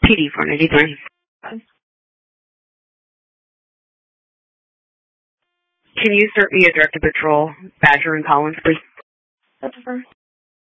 PD 493. Can you cert me a directed patrol, Badger and Collins, please?